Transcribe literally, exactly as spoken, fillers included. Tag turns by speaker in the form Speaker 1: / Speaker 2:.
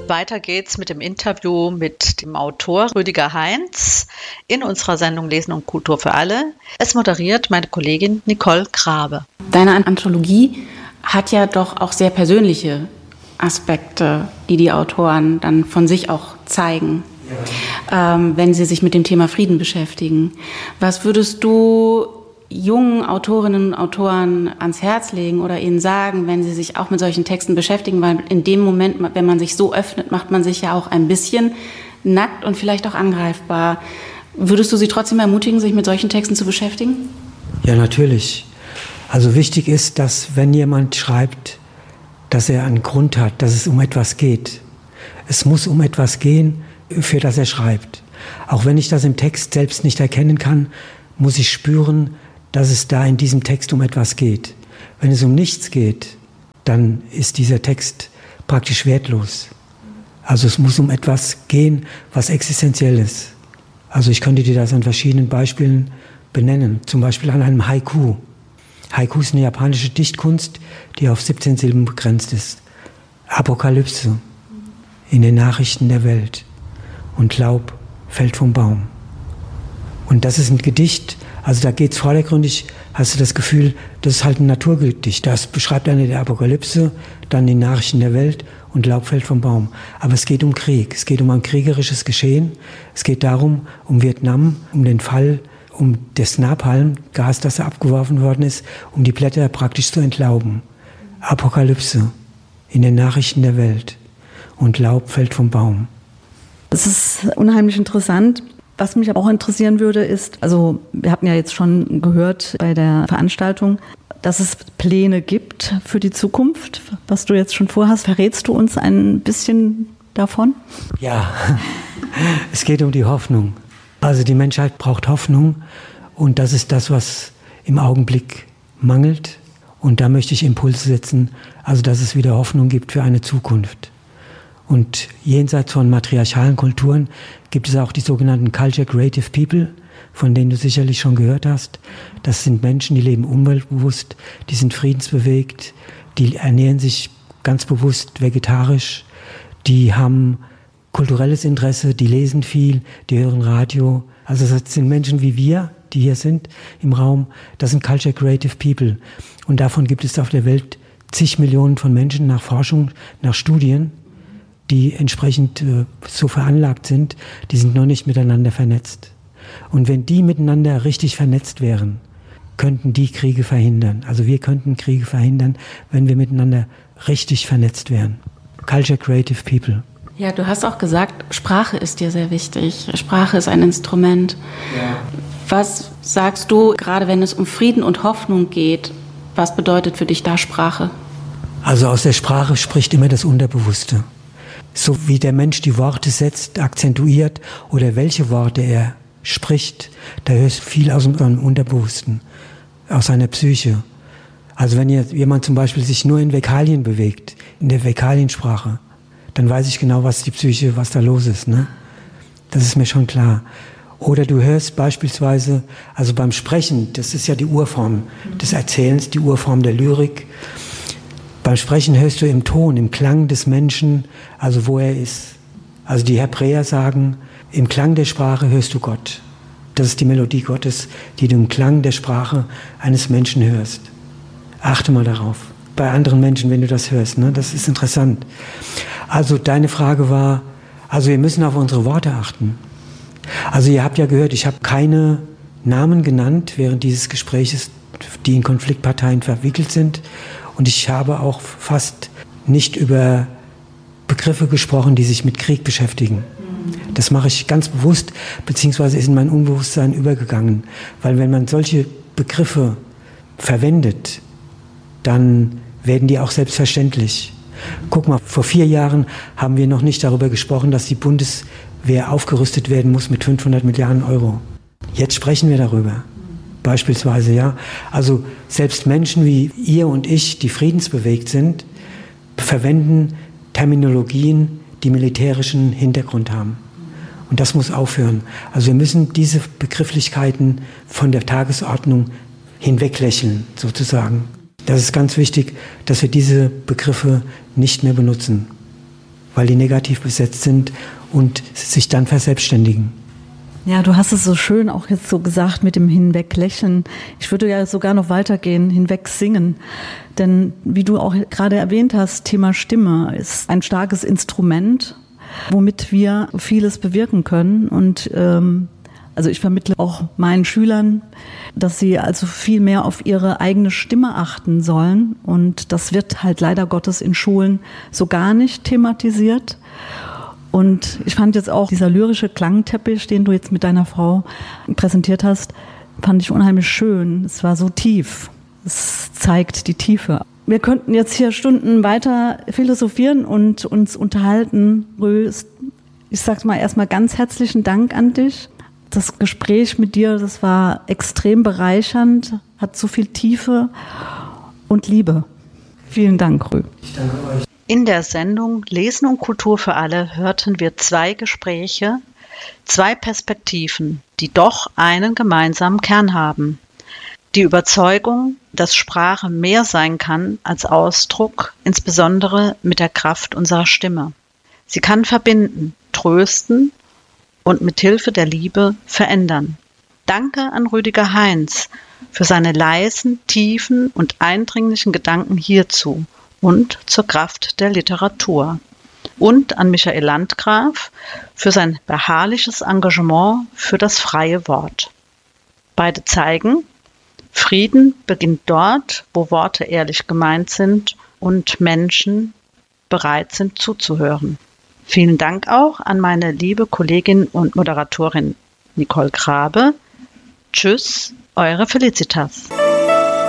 Speaker 1: Weiter geht's mit dem Interview mit dem Autor Rüdiger Heinz in unserer Sendung Lesen und Kultur für alle. Es moderiert meine Kollegin Nicole Grabe.
Speaker 2: Deine Anthologie hat ja doch auch sehr persönliche Aspekte, die die Autoren dann von sich auch zeigen, ja. ähm, wenn sie sich mit dem Thema Frieden beschäftigen. Was würdest du jungen Autorinnen und Autoren ans Herz legen oder ihnen sagen, wenn sie sich auch mit solchen Texten beschäftigen? Weil in dem Moment, wenn man sich so öffnet, macht man sich ja auch ein bisschen nackt und vielleicht auch angreifbar. Würdest du sie trotzdem ermutigen, sich mit solchen Texten zu beschäftigen?
Speaker 3: Ja, natürlich. Also wichtig ist, dass wenn jemand schreibt, dass er einen Grund hat, dass es um etwas geht. Es muss um etwas gehen, für das er schreibt. Auch wenn ich das im Text selbst nicht erkennen kann, muss ich spüren, dass es da in diesem Text um etwas geht. Wenn es um nichts geht, dann ist dieser Text praktisch wertlos. Also es muss um etwas gehen, was existenziell ist. Also ich könnte dir das an verschiedenen Beispielen benennen. Zum Beispiel an einem Haiku. Haiku ist eine japanische Dichtkunst, die auf siebzehn Silben begrenzt ist. Apokalypse in den Nachrichten der Welt. Und Laub fällt vom Baum. Und das ist ein Gedicht, also da geht es vordergründig, hast du das Gefühl, das ist halt ein Naturgedicht. Das beschreibt eine der Apokalypse, dann die Nachrichten der Welt und Laub fällt vom Baum. Aber es geht um Krieg, es geht um ein kriegerisches Geschehen. Es geht darum, um Vietnam, um den Fall, um das Napalm-Gas, das da abgeworfen worden ist, um die Blätter praktisch zu entlauben. Apokalypse in den Nachrichten der Welt und Laub fällt vom Baum.
Speaker 4: Das ist unheimlich interessant. Was mich aber auch interessieren würde, ist, also wir hatten ja jetzt schon gehört bei der Veranstaltung, dass es Pläne gibt für die Zukunft, was du jetzt schon vorhast. Verrätst du uns ein bisschen davon?
Speaker 3: Ja, es geht um die Hoffnung. Also die Menschheit braucht Hoffnung und das ist das, was im Augenblick mangelt. Und da möchte ich Impulse setzen, also dass es wieder Hoffnung gibt für eine Zukunft. Und jenseits von matriarchalen Kulturen gibt es auch die sogenannten Culture Creative People, von denen du sicherlich schon gehört hast. Das sind Menschen, die leben umweltbewusst, die sind friedensbewegt, die ernähren sich ganz bewusst vegetarisch, die haben kulturelles Interesse, die lesen viel, die hören Radio. Also das sind Menschen wie wir, die hier sind im Raum. Das sind Culture Creative People. Und davon gibt es auf der Welt zig Millionen von Menschen nach Forschung, nach Studien, die entsprechend äh, so veranlagt sind, die sind noch nicht miteinander vernetzt. Und wenn die miteinander richtig vernetzt wären, könnten die Kriege verhindern. Also wir könnten Kriege verhindern, wenn wir miteinander richtig vernetzt wären. Culture Creative People.
Speaker 2: Ja, du hast auch gesagt, Sprache ist dir sehr wichtig. Sprache ist ein Instrument. Ja. Was sagst du, gerade wenn es um Frieden und Hoffnung geht, was bedeutet für dich da Sprache?
Speaker 3: Also aus der Sprache spricht immer das Unterbewusste. So wie der Mensch die Worte setzt, akzentuiert oder welche Worte er spricht, da hörst du viel aus dem Unterbewussten, aus seiner Psyche. Also wenn jemand zum Beispiel sich nur in Vökalien bewegt, in der Vökaliensprache, dann weiß ich genau, was die Psyche, was da los ist, ne? Das ist mir schon klar. Oder du hörst beispielsweise, also beim Sprechen, das ist ja die Urform des Erzählens, die Urform der Lyrik. Beim Sprechen hörst du im Ton, im Klang des Menschen, also wo er ist. Also die Hebräer sagen, im Klang der Sprache hörst du Gott. Das ist die Melodie Gottes, die du im Klang der Sprache eines Menschen hörst. Achte mal darauf. Bei anderen Menschen, wenn du das hörst, ne? Das ist interessant. Also deine Frage war, also wir müssen auf unsere Worte achten. Also ihr habt ja gehört, ich habe keine Namen genannt während dieses Gespräches, die in Konfliktparteien verwickelt sind. Und ich habe auch fast nicht über Begriffe gesprochen, die sich mit Krieg beschäftigen. Das mache ich ganz bewusst, beziehungsweise ist in mein Unbewusstsein übergegangen. Weil wenn man solche Begriffe verwendet, dann werden die auch selbstverständlich. Guck mal, vor vier Jahren haben wir noch nicht darüber gesprochen, dass die Bundeswehr aufgerüstet werden muss mit fünfhundert Milliarden Euro. Jetzt sprechen wir darüber. Beispielsweise, ja. Also selbst Menschen wie ihr und ich, die friedensbewegt sind, verwenden Terminologien, die militärischen Hintergrund haben. Und das muss aufhören. Also wir müssen diese Begrifflichkeiten von der Tagesordnung hinweglächeln, sozusagen. Das ist ganz wichtig, dass wir diese Begriffe nicht mehr benutzen. weil die negativ besetzt sind und sich dann verselbstständigen.
Speaker 4: Ja, du hast es so schön auch jetzt so gesagt mit dem Hinweglächeln. Ich würde ja sogar noch weitergehen, hinweg singen. Denn wie du auch gerade erwähnt hast, Thema Stimme ist ein starkes Instrument, womit wir vieles bewirken können. Und ähm, also ich vermittle auch meinen Schülern, dass sie also viel mehr auf ihre eigene Stimme achten sollen. Und das wird halt leider Gottes in Schulen so gar nicht thematisiert. Und ich fand jetzt auch dieser lyrische Klangteppich, den du jetzt mit deiner Frau präsentiert hast, fand ich unheimlich schön. Es war so tief. Es zeigt die Tiefe. Wir könnten jetzt hier Stunden weiter philosophieren und uns unterhalten. Rö, ich sag's mal erstmal ganz herzlichen Dank an dich. Das Gespräch mit dir, das war extrem bereichernd, hat so viel Tiefe und Liebe. Vielen Dank, Rö.
Speaker 3: Ich danke euch.
Speaker 1: In der Sendung Lesen und Kultur für alle hörten wir zwei Gespräche, zwei Perspektiven, die doch einen gemeinsamen Kern haben. Die Überzeugung, dass Sprache mehr sein kann als Ausdruck, insbesondere mit der Kraft unserer Stimme. Sie kann verbinden, trösten und mit Hilfe der Liebe verändern. Danke an Rüdiger Heinz für seine leisen, tiefen und eindringlichen Gedanken hierzu und zur Kraft der Literatur. Und an Michael Landgraf für sein beharrliches Engagement für das freie Wort. Beide zeigen, Frieden beginnt dort, wo Worte ehrlich gemeint sind und Menschen bereit sind zuzuhören. Vielen Dank auch an meine liebe Kollegin und Moderatorin Nicole Grabe. Tschüss, eure Felicitas.